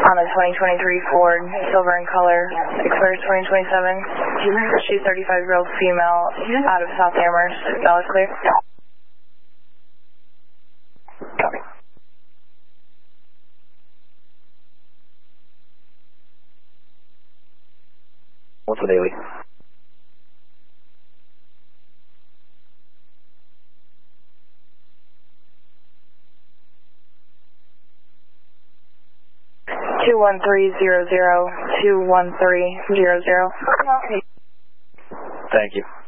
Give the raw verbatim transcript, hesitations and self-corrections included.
on a twenty twenty-three Ford, silver in color, expires twenty twenty-seven. She's thirty-five-year-old female, out of South Amherst. Valid clear. Copy. What's the daily? two one three zero zero, two one three zero zero. Thank you.